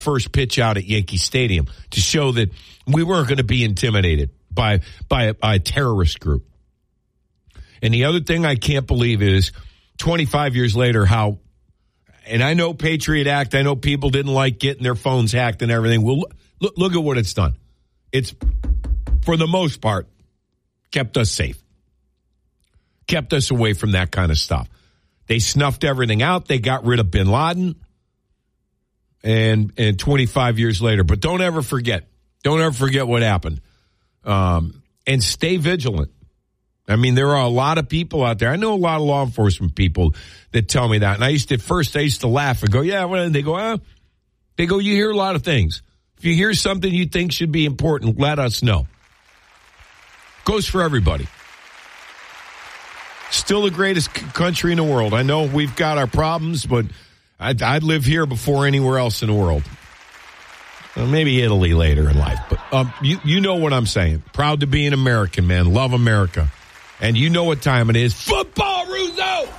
first pitch out at Yankee Stadium to show that we weren't going to be intimidated by a terrorist group. And the other thing I can't believe is 25 years later how, and I know Patriot Act, I know people didn't like getting their phones hacked and everything. Well, look at what it's done. It's, for the most part, kept us safe. Kept us away from that kind of stuff. They snuffed everything out. They got rid of bin Laden. And 25 years later. But don't ever forget. Don't ever forget what happened. And stay vigilant. I mean, there are a lot of people out there. I know a lot of law enforcement people that tell me that. And I used to laugh and go, yeah. Well, they go, you hear a lot of things. If you hear something you think should be important, let us know. Goes for everybody. Still the greatest country in the world. I know we've got our problems, but I'd live here before anywhere else in the world. Well, maybe Italy later in life. But you know what I'm saying. Proud to be an American, man. Love America. And you know what time it is. Football, Russo!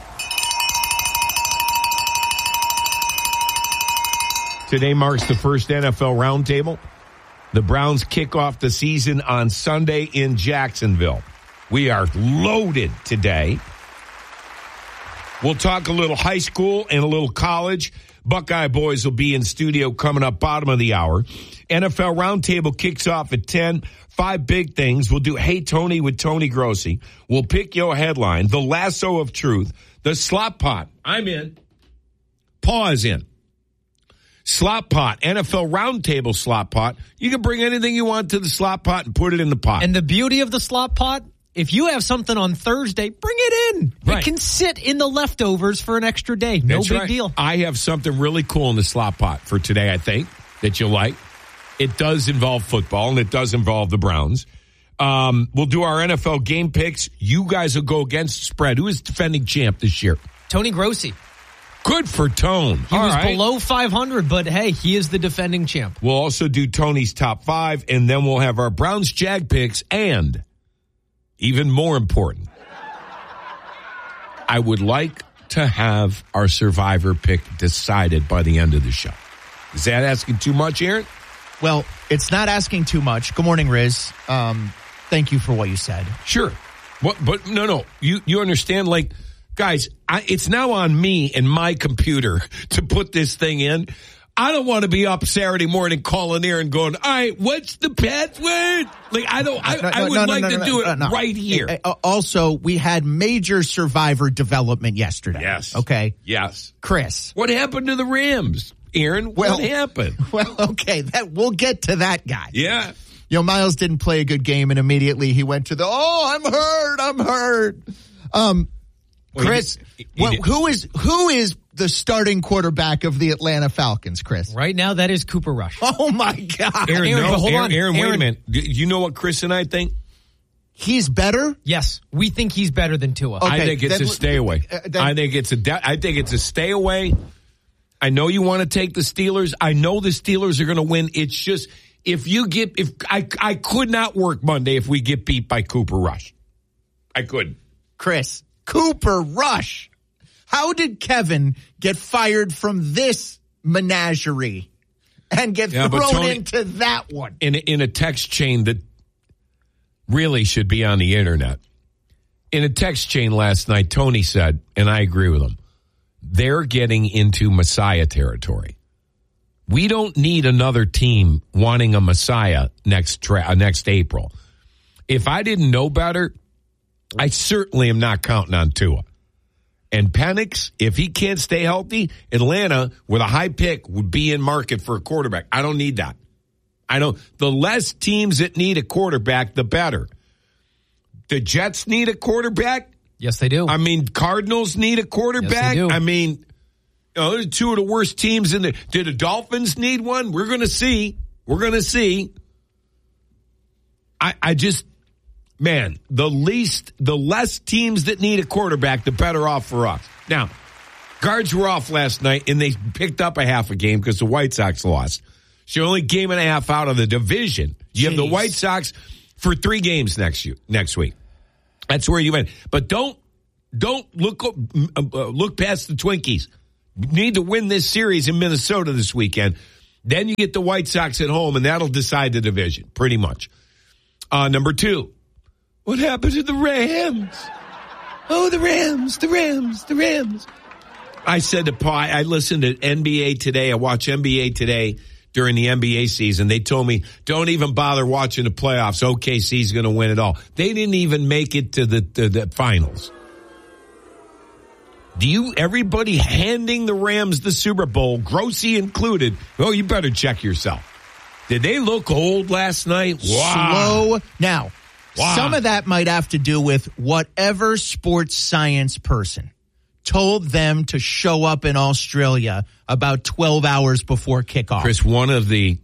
Today marks the first NFL roundtable. The Browns kick off the season on Sunday in Jacksonville. We are loaded today. We'll talk a little high school and a little college. Buckeye boys will be in studio coming up bottom of the hour. NFL Roundtable kicks off at 10. 5 big things. We'll do Hey Tony with Tony Grossi. We'll pick your headline. The Lasso of Truth. The Slop Pot. I'm in. Paw is in. Slop Pot. NFL Roundtable Slop Pot. You can bring anything you want to the Slop Pot and put it in the pot. And the beauty of the Slop Pot, if you have something on Thursday, bring it in. Right. It can sit in the leftovers for an extra day. No That's big right. deal. I have something really cool in the Slop Pot for today, I think, that you'll like. It does involve football, and it does involve the Browns. We'll do our NFL game picks. You guys will go against the spread. Who is defending champ this year? Tony Grossi. Good for Tone. He was below 500, but hey, he is the defending champ. We'll also do Tony's top 5, and then we'll have our Browns Jag picks, and even more important, I would like to have our Survivor pick decided by the end of the show. Is that asking too much, Aaron? Well, it's not asking too much. Good morning, Riz. Thank you for what you said. Sure. But no. You understand, like, guys, it's now on me and my computer to put this thing in. I don't want to be up Saturday morning calling there and going, all right, what's the password? Like, I would like to do it right here. Also, we had major Survivor development yesterday. Yes. Okay. Yes. Chris. What happened to the Rams, Aaron? What happened? Well, okay, we'll get to that guy. Yeah. You know, Miles didn't play a good game, and immediately he went to I'm hurt. Chris, who is the starting quarterback of the Atlanta Falcons, Chris? Right now, that is Cooper Rush. Oh, my God. Aaron, wait a minute. You know what Chris and I think? He's better? Yes, we think he's better than Tua. Okay, I think it's a stay away. I think it's a stay away. I know you want to take the Steelers. I know the Steelers are going to win. It's just I could not work Monday if we get beat by Cooper Rush. I couldn't. Chris, Cooper Rush. How did Kevin get fired from this menagerie and get thrown into that one? In a text chain that really should be on the internet. In a text chain last night, Tony said, and I agree with him, they're getting into Messiah territory. We don't need another team wanting a Messiah next April. If I didn't know better, I certainly am not counting on Tua. And Penix, if he can't stay healthy, Atlanta, with a high pick, would be in market for a quarterback. I don't need that. The less teams that need a quarterback, the better. The Jets need a quarterback. Yes, they do. I mean, Cardinals need a quarterback. Yes, they do. I mean, they're 2 of the worst teams in the. Did the Dolphins need one? We're going to see. I just, man, the less teams that need a quarterback, the better off for us. Now, guards were off last night, and they picked up a half a game because the White Sox lost. So only game and a half out of the division. You have the White Sox for 3 games next week. That's where you win. But don't look past the Twinkies. You need to win this series in Minnesota this weekend. Then you get the White Sox at home, and that'll decide the division, pretty much. Number 2, what happened to the Rams? Oh, the Rams. I said to Pa, I listened to NBA Today. I watch NBA Today during the NBA season. They told me, don't even bother watching the playoffs. OKC's going to win it all. They didn't even make it to the finals. Everybody handing the Rams the Super Bowl, Grossi included, oh, you better check yourself. Did they look old last night? Wow. Slow. Now, some of that might have to do with whatever sports science person told them to show up in Australia about 12 hours before kickoff. Chris, one of the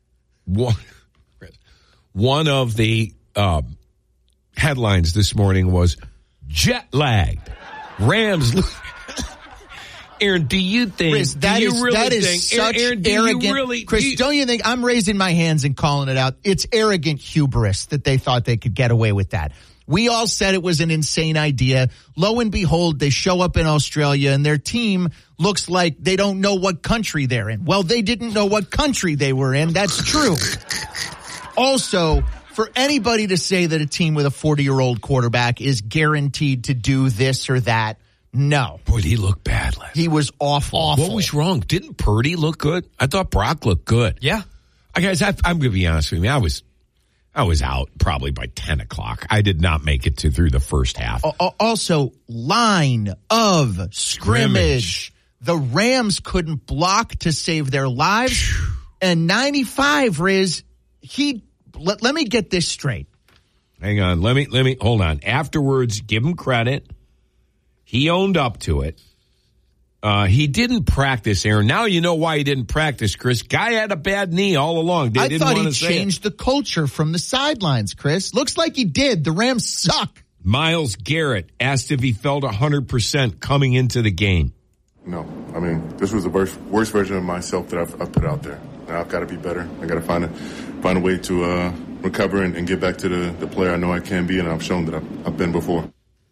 headlines this morning was jet lagged. Rams. Aaron, do you think Chris, that is such arrogant? Chris, don't you think I'm raising my hands and calling it out? It's arrogant hubris that they thought they could get away with that. We all said it was an insane idea. Lo and behold, they show up in Australia and their team looks like they don't know what country they're in. Well, they didn't know what country they were in. That's true. Also, for anybody to say that a team with a 40-year-old quarterback is guaranteed to do this or that, no. Boy, did he look bad last night. He was awful. What was wrong? Didn't Purdy look good? I thought Brock looked good. Yeah. Guys, I'm going to be honest with you. I was out probably by 10 o'clock. I did not make it through the first half. Also, line of scrimmage. The Rams couldn't block to save their lives. And 95, Riz, let me get this straight. Hang on. Let me hold on. Afterwards, give him credit. He owned up to it. He didn't practice, Aaron. Now you know why he didn't practice, Chris. Guy had a bad knee all along. I thought he changed the culture from the sidelines, Chris. Looks like he did. The Rams suck. Myles Garrett asked if he felt 100% coming into the game. No. I mean, this was the worst version of myself that I've put out there. Now I've got to be better. I got to find a way to recover and get back to the player I know I can be, and I've shown that I've been before.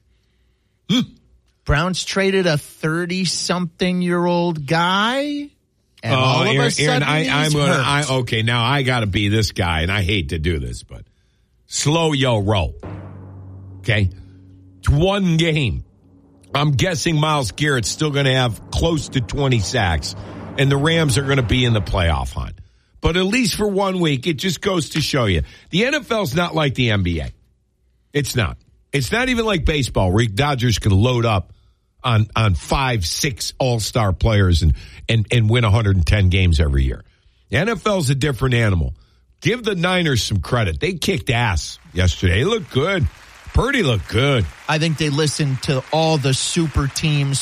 Browns traded a 30-something-year-old guy, and all of a sudden he's hurt. Okay, now I got to be this guy, and I hate to do this, but slow your roll. Okay? It's one game. I'm guessing Myles Garrett's still going to have close to 20 sacks, and the Rams are going to be in the playoff hunt. But at least for 1 week, it just goes to show you. The NFL's not like the NBA. It's not. It's not even like baseball, where Dodgers can load up on 5-6 all-star players and win 110 games every year. The NFL's a different animal. Give the Niners some credit. They kicked ass yesterday. They looked good. Purdy looked good. I think they listened to all the super team.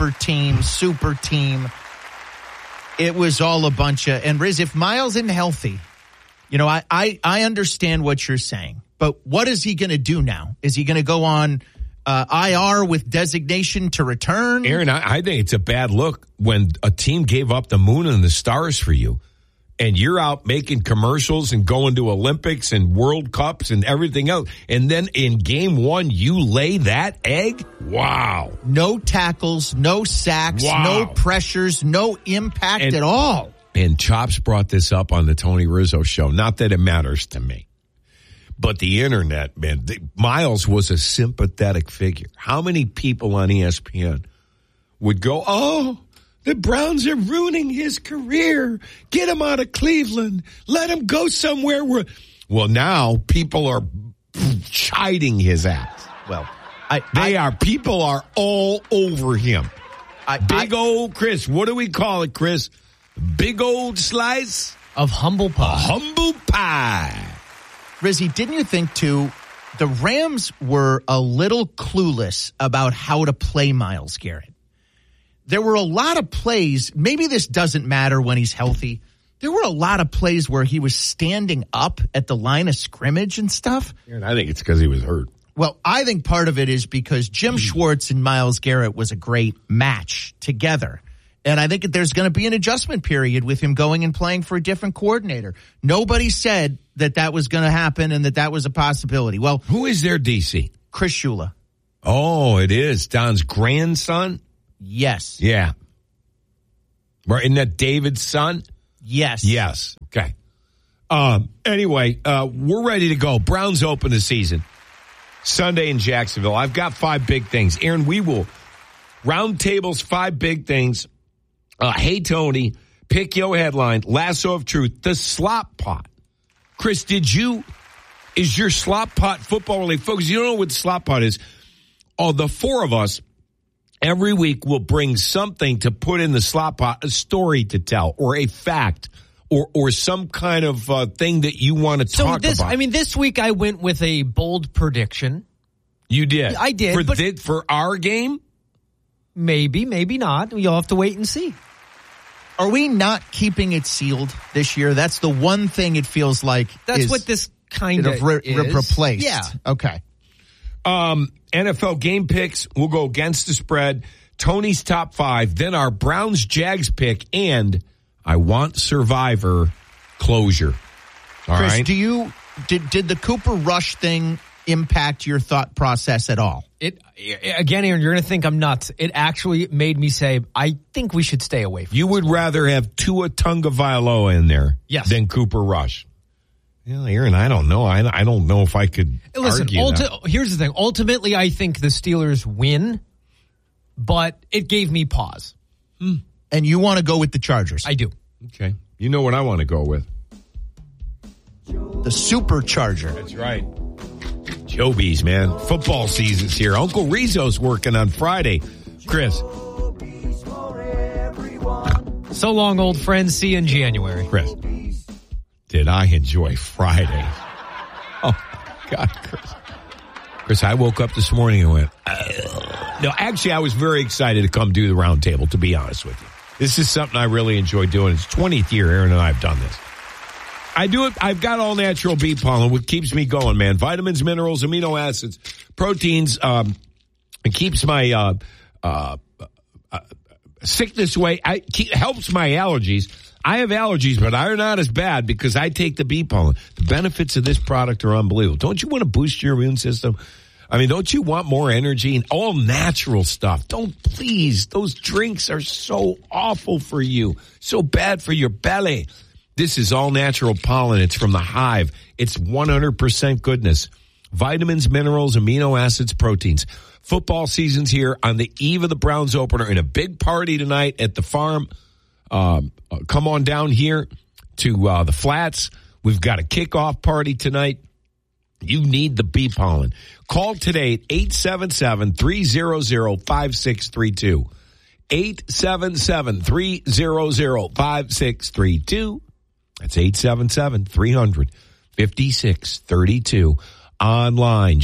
It was all a bunch of, and Riz, if Myles isn't healthy, you know, I understand what you're saying. But what is he going to do now? Is he going to go on IR with designation to return? Aaron, I think it's a bad look when a team gave up the moon and the stars for you, and you're out making commercials and going to Olympics and World Cups and everything else, and then in game one, you lay that egg? Wow. No tackles, no sacks, no pressures, no impact at all. And Chops brought this up on the Tony Rizzo show. Not that it matters to me. But the internet, man, Myles was a sympathetic figure. How many people on ESPN would go, oh, the Browns are ruining his career. Get him out of Cleveland. Let him go somewhere where... Well, now people are chiding his ass. Well, people are all over him. Big old Chris, what do we call it, Chris? Big old slice of humble pie. Humble pie. Rizzy, didn't you think, too, the Rams were a little clueless about how to play Myles Garrett? There were a lot of plays, maybe this doesn't matter when he's healthy. There were a lot of plays where he was standing up at the line of scrimmage and stuff. And I think it's because he was hurt. Well, I think part of it is because Jim Schwartz and Myles Garrett was a great match together. And I think there's going to be an adjustment period with him going and playing for a different coordinator. Nobody said that was going to happen and that was a possibility. Well, who is their DC? Chris Shula. Oh, it is. Don's grandson? Yes. Yeah. Right, isn't that David's son? Yes. Yes. Okay. Anyway, we're ready to go. Browns open the season Sunday in Jacksonville. I've got 5 big things. Aaron, we will round tables 5 big things. Hey, Tony, pick your headline, Lasso of Truth, the slop pot. Chris, is your slop pot football related? Folks, you don't know what the slop pot is. The 4 of us every week will bring something to put in the slop pot, a story to tell or a fact or some kind of thing that you want to talk about. I mean, this week I went with a bold prediction. You did? I did. For our game? Maybe, maybe not. You'll have to wait and see. Are we not keeping it sealed this year? That's the one thing it feels like. That's what this kind of is. Replaced. Yeah. Okay. NFL game picks. We'll go against the spread. Tony's top 5. Then our Browns-Jags pick. And I want Survivor closure. All Chris, right? Did the Cooper Rush thing impact your thought process at all? Again, Aaron, you're going to think I'm nuts. It actually made me say, I think we should stay away from You would rather have Tua Tagovailoa in there than Cooper Rush. Well, Aaron, I don't know. I don't know if I could argue that. Here's the thing. Ultimately, I think the Steelers win, but it gave me pause. And you want to go with the Chargers? I do. Okay. You know what I want to go with? The Supercharger. That's right. Jobies, man. Football season's here. Uncle Rizzo's working on Friday. Chris. So long, old friends. See you in January. Chris. Did I enjoy Friday? Oh, my God, Chris. Chris, I woke up this morning and went, No, actually, I was very excited to come do the round table, to be honest with you. This is something I really enjoy doing. It's 20th year Aaron and I have done this. I do it. I've got all natural bee pollen, which keeps me going, man. Vitamins, minerals, amino acids, proteins. It keeps my sickness away. Helps my allergies. I have allergies, but they're not as bad because I take the bee pollen. The benefits of this product are unbelievable. Don't you want to boost your immune system? I mean, don't you want more energy and all natural stuff? Please. Those drinks are so awful for you. So bad for your belly. This is all natural pollen. It's from the hive. It's 100% goodness. Vitamins, minerals, amino acids, proteins. Football season's here on the eve of the Browns opener in a big party tonight at the farm. Come on down here to the Flats. We've got a kickoff party tonight. You need the bee pollen. Call today at 877-300-5632. 877-300-5632. That's 877-300-5632. Online,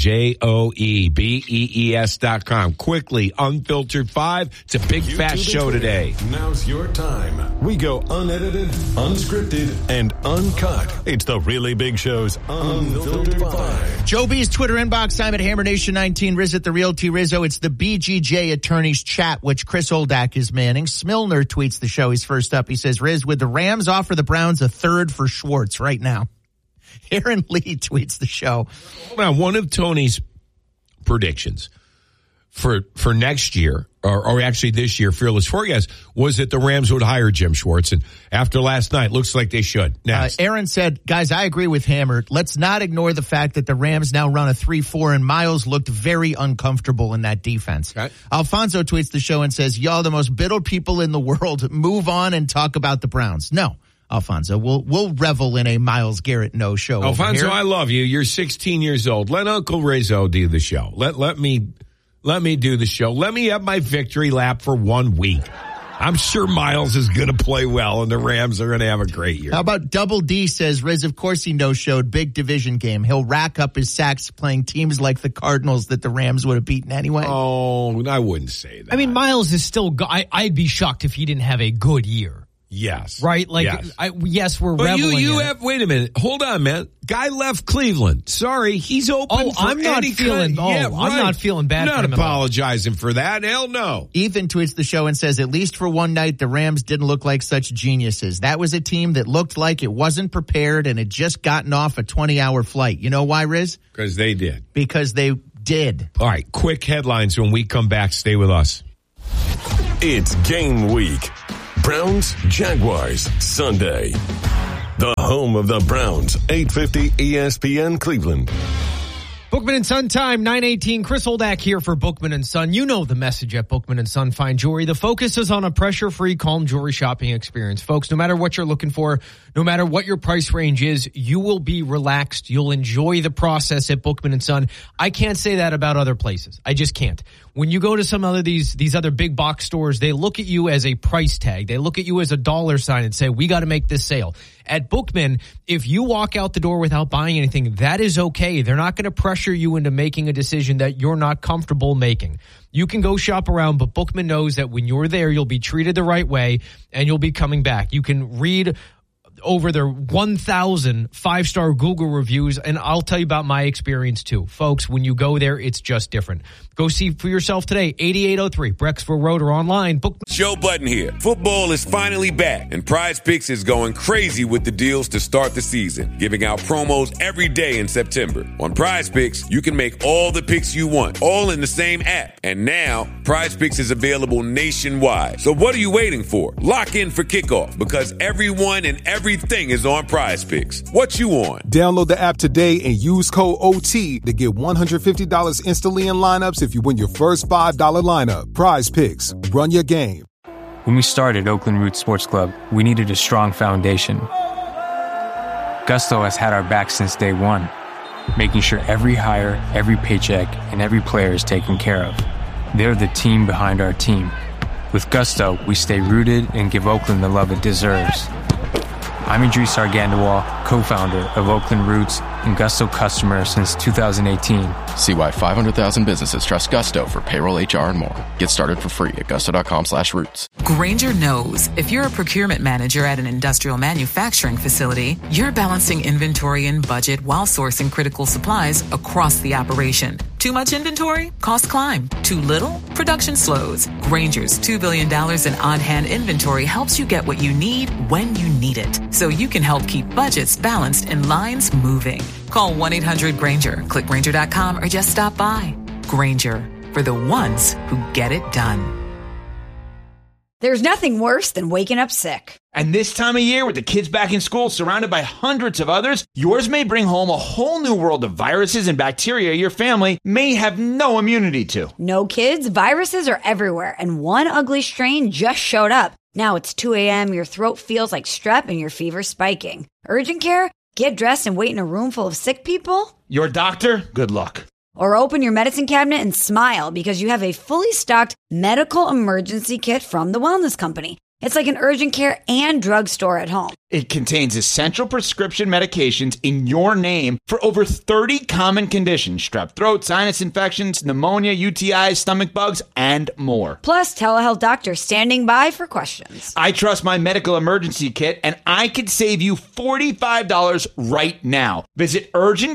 JOEBEES.com. Quickly, Unfiltered 5. It's a big, fast show today. Now's your time. We go unedited, unscripted, and uncut. It's the really big show's Unfiltered 5. Joe B's Twitter inbox. I'm at HammerNation19. Riz at the Real T Rizzo. It's the BGJ Attorneys Chat, which Chris Oldak is manning. Smilner tweets the show. He's first up. He says, Riz, would the Rams offer the Browns a third for Schwartz right now? Aaron Lee tweets the show. Now, one of Tony's predictions for next year, or actually this year, Fearless Forecast, was that the Rams would hire Jim Schwartz. And after last night, looks like they should. Aaron said, guys, I agree with Hammer. Let's not ignore the fact that the Rams now run a 3-4, and Miles looked very uncomfortable in that defense. Okay. Alfonso tweets the show and says, y'all the most bitter people in the world. Move on and talk about the Browns. No. Alfonso, we'll revel in a Myles Garrett no show. Alfonso, I love you. You're 16 years old. Let Uncle Rizzo do the show. Let me do the show. Let me have my victory lap for 1 week. I'm sure Miles is going to play well, and the Rams are going to have a great year. How about Double D says, Riz, of course he no-showed. Big division game. He'll rack up his sacks playing teams like the Cardinals that the Rams would have beaten anyway. Oh, I wouldn't say that. I mean, Miles is still I'd be shocked if he didn't have a good year. Yes. Right? Like, yes, we're but reveling wait a minute. Hold on, man. Guy left Cleveland. Sorry, he's open for I'm not feeling I'm not feeling bad. I'm not apologizing for that. Hell no. Ethan tweets the show and says, at least for one night, the Rams didn't look like such geniuses. That was a team that looked like it wasn't prepared and had just gotten off a 20-hour flight. You know why, Riz? Because they did. Because they did. All right, quick headlines when we come back. Stay with us. It's game week. Browns, Jaguars, Sunday. The home of the Browns, 850 ESPN Cleveland. Bookman & Son time, 9:18. Chris Holdak here for Bookman & Son. You know the message at Bookman & Son Fine Jewelry. The focus is on a pressure-free, calm jewelry shopping experience. Folks, no matter what you're looking for, no matter what your price range is, you will be relaxed. You'll enjoy the process at Bookman & Son. I can't say that about other places. I just can't. When you go to some other these other big box stores, they look at you as a price tag. They look at you as a dollar sign and say, we got to make this sale. At Bookman, if you walk out the door without buying anything, that is okay. They're not going to pressure you into making a decision that you're not comfortable making. You can go shop around, but Bookman knows that when you're there, you'll be treated the right way and you'll be coming back. You can read over their 1,000 five-star Google reviews, and I'll tell you about my experience too. Folks, when you go there, it's just different. Go see for yourself today, 8803 Brecksville Road or online. Book. Joe Budden here. Football is finally back, and Prize Picks is going crazy with the deals to start the season, giving out promos every day in September. On Prize Picks, you can make all the picks you want, all in the same app. And now, Prize Picks is available nationwide. So what are you waiting for? Lock in for kickoff, because everyone and everything is on Prize Picks. What you on? Download the app today and use code OT to get $150 instantly in lineups if you win your first $5 lineup. Prize Picks. Run your game. When we started Oakland Roots Sports Club, we needed a strong foundation. Gusto has had our back since day one, making sure every hire, every paycheck, and every player is taken care of. They're the team behind our team. With Gusto, we stay rooted and give Oakland the love it deserves. I'm Idris Argandawal, co-founder of Oakland Roots and Gusto customer since 2018. See why 500,000 businesses trust Gusto for payroll, HR, and more. Get started for free at gusto.com/roots. Grainger knows if you're a procurement manager at an industrial manufacturing facility, you're balancing inventory and budget while sourcing critical supplies across the operation. Too much inventory? Costs climb. Too little? Production slows. Grainger's $2 billion in on-hand inventory helps you get what you need when you need it, so you can help keep budgets balanced and lines moving. Call 1-800-GRAINGER, click Grainger.com, or just stop by. Grainger, for the ones who get it done. There's nothing worse than waking up sick. And this time of year, with the kids back in school, surrounded by hundreds of others, yours may bring home a whole new world of viruses and bacteria your family may have no immunity to. No, kids, viruses are everywhere, and one ugly strain just showed up. Now it's 2 a.m., your throat feels like strep, and your fever's spiking. Urgent care? Get dressed and wait in a room full of sick people? Your doctor? Good luck. Or open your medicine cabinet and smile because you have a fully stocked medical emergency kit from the Wellness Company. It's like an urgent care and drugstore at home. It contains essential prescription medications in your name for over 30 common conditions: strep throat, sinus infections, pneumonia, UTIs, stomach bugs, and more. Plus, telehealth doctors standing by for questions. I trust my medical emergency kit, and I could save you $45 right now. Visit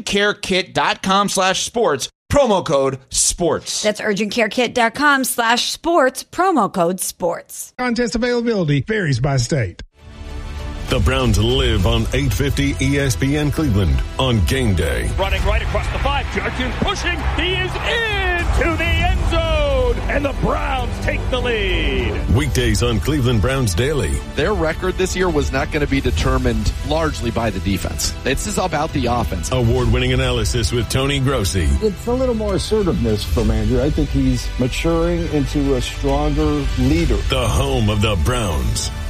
urgentcarekit.com/sports. Promo code SPORTS. That's urgentcarekit.com/sports. Promo code SPORTS. Contest availability varies by state. The Browns live on 850 ESPN Cleveland on game day. Running right across the 5. Judkins pushing. He is into the end zone. And the Browns take the lead. Weekdays on Cleveland Browns Daily. Their record this year was not going to be determined largely by the defense. This is about the offense. Award-winning analysis with Tony Grossi. It's a little more assertiveness from Andrew. I think he's maturing into a stronger leader. The home of the Browns.